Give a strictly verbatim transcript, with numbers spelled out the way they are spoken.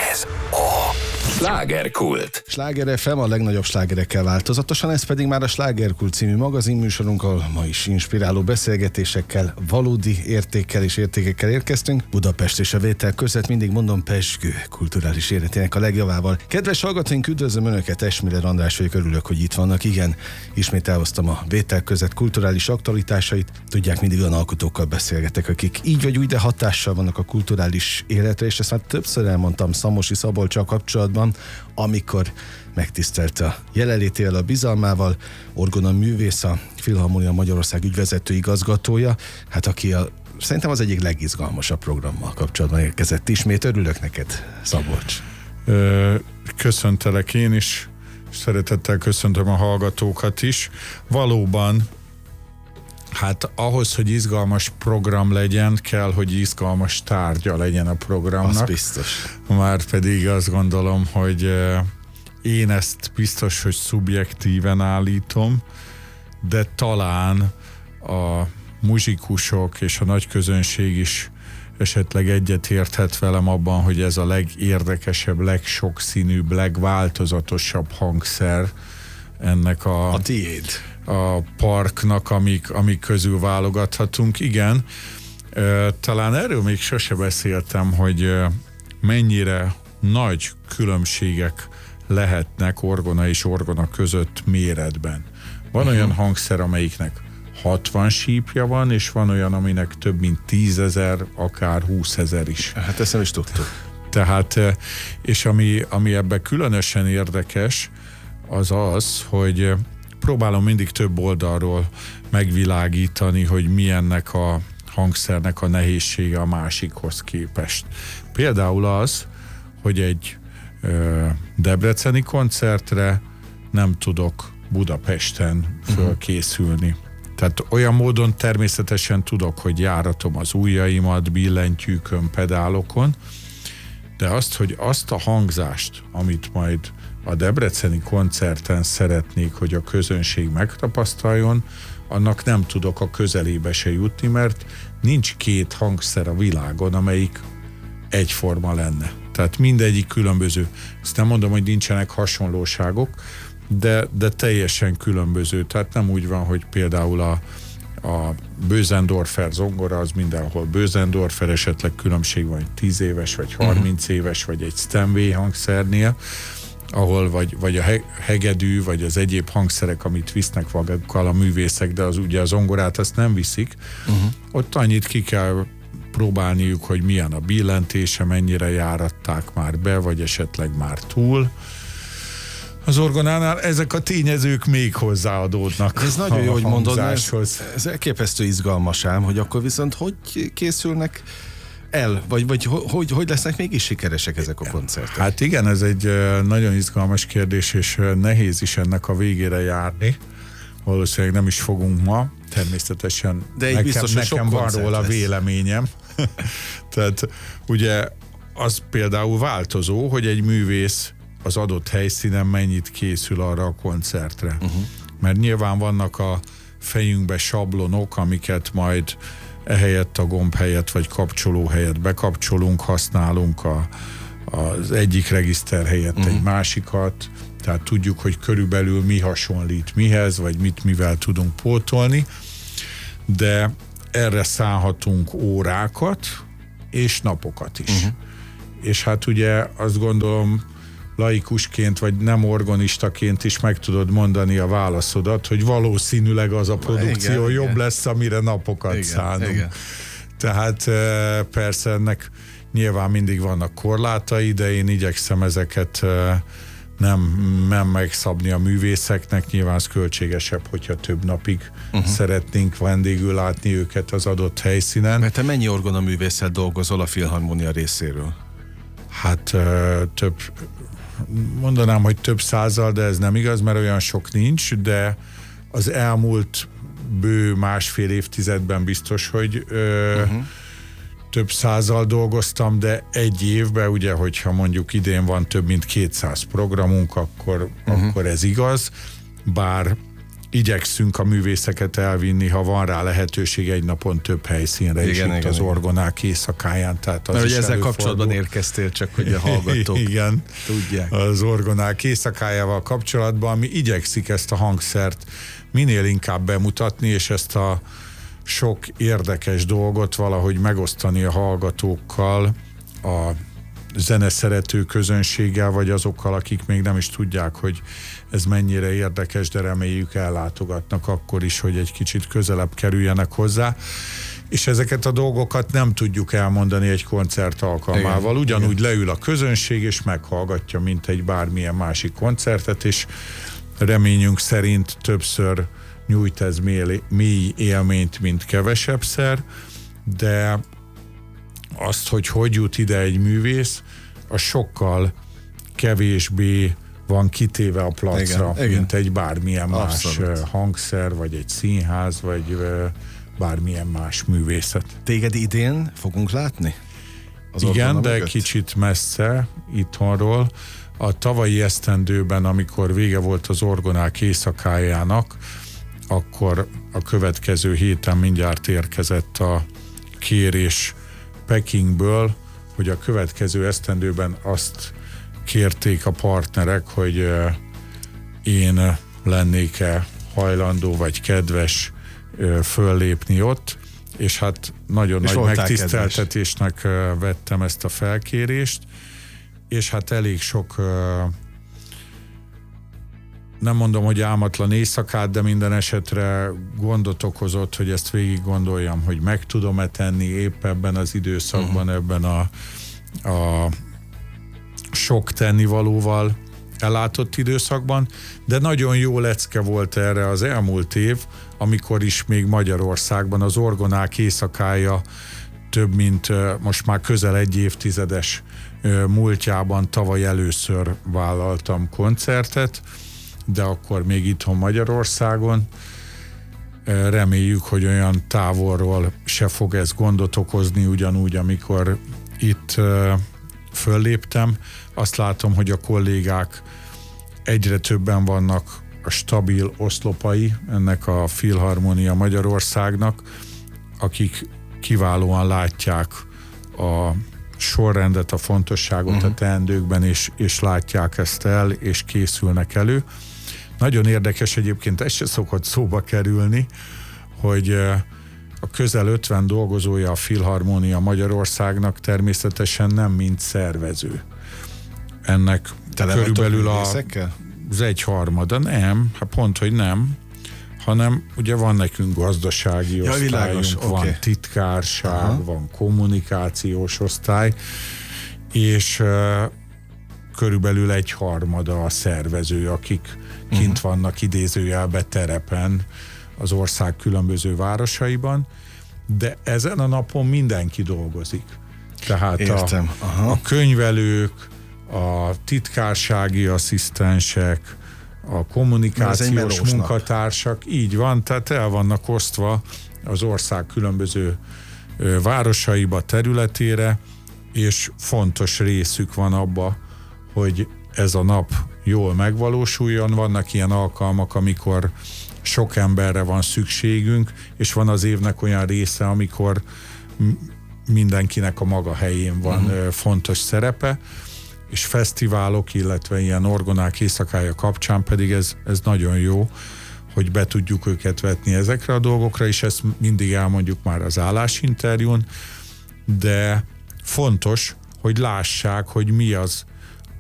Ez a Slágerkult. Sláger ef em, a legnagyobb slágerekkel változatosan, ez pedig már a Slágerkult című magazinműsorunk, ahol ma is inspiráló beszélgetésekkel, valódi értékkel és értékekkel érkeztünk. Budapest és a vétel között mindig mondom pezsgő kulturális életének a legjavával. Kedves hallgatóink, üdvözlöm Önöket, Esmiller András vagyok, örülök, hogy itt vannak. Igen, ismét elhoztam a vétel között kulturális aktualitásait. Tudják, mindig olyan alkotókkal beszélgetek, akik így vagy úgy, de hatással vannak a kulturális életre, és ezt már többször elmondtam Szamosi Szabolccsal kapcsolatban, amikor megtisztelte a jelenlétével, a bizalmával, Orgona művész, a Filharmonia Magyarország ügyvezető igazgatója, hát aki a, szerintem az egyik legizgalmasabb programmal kapcsolatban érkezett ismét. Örülök neked, Szabolcs. Köszöntelek én is, szeretettel köszöntöm a hallgatókat is. Valóban, hát ahhoz, hogy izgalmas program legyen, kell, hogy izgalmas tárgya legyen a programnak. Az biztos. Már pedig azt gondolom, hogy én ezt biztos, hogy szubjektíven állítom, de talán a muzsikusok és a nagy közönség is esetleg egyet érthet velem abban, hogy ez a legérdekesebb, legsokszínűbb, legváltozatosabb hangszer ennek a... A tiéd. a parknak, amik, amik közül válogathatunk. Igen, talán erről még sose beszéltem, hogy mennyire nagy különbségek lehetnek orgona és orgona között méretben. Van uh-huh. olyan hangszer, amelyiknek hatvan sípja van, és van olyan, aminek több mint tízezer, akár húszezer is. Hát ezt nem is tudtuk. Tehát, és ami, ami ebben különösen érdekes, az az, hogy próbálom mindig több oldalról megvilágítani, hogy milyennek a hangszernek a nehézsége a másikhoz képest. Például az, hogy egy ö, debreceni koncertre nem tudok Budapesten fölkészülni. Tehát olyan módon természetesen tudok, hogy járatom az ujjaimat billentyűkön, pedálokon, de azt, hogy azt a hangzást, amit majd a debreceni koncerten szeretnék, hogy a közönség megtapasztaljon, annak nem tudok a közelébe se jutni, mert nincs két hangszer a világon, amelyik egyforma lenne. Tehát mindegyik különböző. Ezt nem mondom, hogy nincsenek hasonlóságok, de, de teljesen különböző. Tehát nem úgy van, hogy például a, a Bösendorfer zongora, az mindenhol Bösendorfer, esetleg különbség van, hogy tíz éves, vagy harminc uh-huh. éves, vagy egy Steinway hangszernél, ahol vagy, vagy a hegedű, vagy az egyéb hangszerek, amit visznek magukkal a művészek, de az ugye a zongorát azt nem viszik. Uh-huh. Ott annyit ki kell próbálniuk, hogy milyen a billentése, mennyire járatták már be, vagy esetleg már túl. Az orgonánál ezek a tényezők még hozzáadódnak. Ez nagyon jó, hogy mondod, ez, ez elképesztő izgalmas ám, hogy akkor viszont hogy készülnek el, vagy, vagy hogy, hogy lesznek mégis sikeresek ezek a koncertek? Hát igen, ez egy nagyon izgalmas kérdés, és nehéz is ennek a végére járni. Valószínűleg nem is fogunk ma, természetesen de nekem, biztos, nekem van róla lesz. Véleményem. Tehát ugye az például változó, hogy egy művész az adott helyszínen mennyit készül arra a koncertre. Uh-huh. Mert nyilván vannak a fejünkbe sablonok, amiket majd ehelyett a gomb helyett, vagy kapcsoló helyett bekapcsolunk, használunk a, az egyik regiszter helyett uh-huh. egy másikat, tehát tudjuk, hogy körülbelül mi hasonlít mihez, vagy mit mivel tudunk pótolni, de erre szállhatunk órákat, és napokat is. Uh-huh. És hát ugye azt gondolom, laikusként, vagy nem organistaként is meg tudod mondani a válaszodat, hogy valószínűleg az a produkció igen, jobb igen. lesz, amire napokat igen, szánunk. Igen. Tehát persze ennek nyilván mindig vannak korlátai, de én igyekszem ezeket nem, nem megszabni a művészeknek. Nyilván az költségesebb, hogyha több napig uh-huh. szeretnénk vendégül látni őket az adott helyszínen. Mert te mennyi orgona művésszel dolgozol a Filharmonia részéről? Hát több mondanám, hogy több százal, de ez nem igaz, mert olyan sok nincs, de az elmúlt bő másfél évtizedben biztos, hogy ö, uh-huh. több százal dolgoztam, de egy évben, ugye, hogyha mondjuk idén van több mint kétszáz programunk, akkor, uh-huh. akkor ez igaz, bár igyekszünk a művészeket elvinni, ha van rá lehetőség, egy napon több helyszínre is, igen, itt igen, az igen. orgonák éjszakáján. Tehát az Mert is ugye ezzel előfordul. kapcsolatban érkeztél, csak hogy a hallgatók igen, tudják. Az orgonák éjszakájával kapcsolatban, ami igyekszik ezt a hangszert minél inkább bemutatni, és ezt a sok érdekes dolgot valahogy megosztani a hallgatókkal, a zeneszerető közönséggel, vagy azokkal, akik még nem is tudják, hogy ez mennyire érdekes, de reméljük ellátogatnak akkor is, hogy egy kicsit közelebb kerüljenek hozzá. És ezeket a dolgokat nem tudjuk elmondani egy koncert alkalmával. Igen, ugyanúgy igen. leül a közönség, és meghallgatja, mint egy bármilyen másik koncertet, és reményünk szerint többször nyújt ez mély élményt, mint kevesebbszer, de azt, hogy hogy jut ide egy művész, az sokkal kevésbé van kitéve a placra, igen, mint igen. egy bármilyen Abszolút. más hangszer, vagy egy színház, vagy bármilyen más művészet. Téged idén fogunk látni? Az igen, de mögött? Kicsit messze itthonról. A tavalyi esztendőben, amikor vége volt az orgonák éjszakájának, akkor a következő héten mindjárt érkezett a kérés Pekingből, hogy a következő esztendőben azt kérték a partnerek, hogy én lennék-e hajlandó vagy kedves föllépni ott, és hát nagyon és nagy megtiszteltetésnek kedves. vettem ezt a felkérést, és hát elég sok, nem mondom, hogy álmatlan éjszakát, de minden esetre gondot okozott, hogy ezt végig gondoljam, hogy meg tudom-e tenni épp ebben az időszakban, uh-huh. ebben a, a sok tennivalóval ellátott időszakban, de nagyon jó lecke volt erre az elmúlt év, amikor is még Magyarországban az orgonák éjszakája több mint most már közel egy évtizedes múltjában tavaly először vállaltam koncertet, de akkor még itthon Magyarországon. Reméljük, hogy olyan távolról se fog ez gondot okozni, ugyanúgy, amikor itt fölléptem. Azt látom, hogy a kollégák egyre többen vannak a stabil oszlopai ennek a Filharmonia Magyarországnak, akik kiválóan látják a sorrendet, a fontosságot uh-huh. a teendőkben, és, és látják ezt el, és készülnek elő. Nagyon érdekes egyébként, ez se szokott szóba kerülni, hogy a közel ötven dolgozója a Filharmonia Magyarországnak természetesen nem mind szervező. Ennek Tele körülbelül a, az egyharmada, nem, hát pont, hogy nem, hanem ugye van nekünk gazdasági ja, osztályunk, világos, van okay. titkárság, Aha. van kommunikációs osztály, és uh, körülbelül egy harmada a szervező, akik uh-huh. kint vannak idézőjelbe terepen az ország különböző városaiban, de ezen a napon mindenki dolgozik. Tehát a, a könyvelők, a titkársági asszisztensek, a kommunikációs munkatársak, így van, tehát el vannak osztva az ország különböző városaiba, területére, és fontos részük van abba, hogy ez a nap jól megvalósuljon. Vannak ilyen alkalmak, amikor sok emberre van szükségünk, és van az évnek olyan része, amikor mindenkinek a maga helyén van uh-huh. fontos szerepe, és fesztiválok, illetve ilyen orgonák éjszakája kapcsán pedig ez, ez nagyon jó, hogy be tudjuk őket vetni ezekre a dolgokra, és ezt mindig elmondjuk már az állásinterjún, de fontos, hogy lássák, hogy mi az,